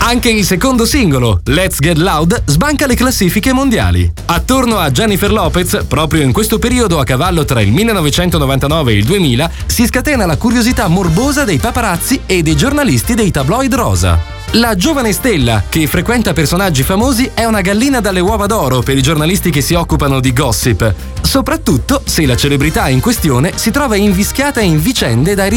Anche il secondo singolo, Let's Get Loud, sbanca le classifiche mondiali. Attorno a Jennifer Lopez, proprio in questo periodo a cavallo tra il 1999 e il 2000, si scatena la curiosità morbosa dei paparazzi e dei giornalisti dei tabloid rosa. La giovane stella, che frequenta personaggi famosi, è una gallina dalle uova d'oro per i giornalisti che si occupano di gossip, soprattutto se la celebrità in questione si trova invischiata in vicende da